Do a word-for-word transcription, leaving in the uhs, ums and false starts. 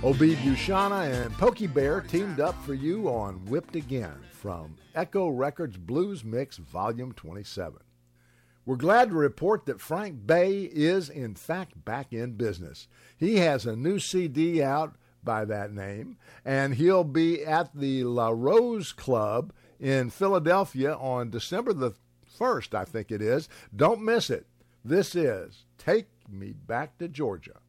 Obi Bushana and Pokey Bear teamed up for you on Whipped Again from Echo Records Blues Mix Volume twenty-seven. We're glad to report that Frank Bay is, in fact, back in business. He has a new C D out by that name, and he'll be at the La Rose Club in Philadelphia on December the first, I think it is. Don't miss it. This is Take Me Back to Georgia.